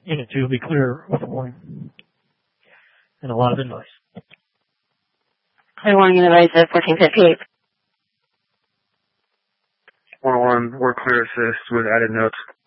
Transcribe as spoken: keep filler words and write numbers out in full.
Unit two will be clear with a warning. And a lot of advice. Clear warning and advice at fourteen fifty-eight. one oh one, we're clear assist with added notes.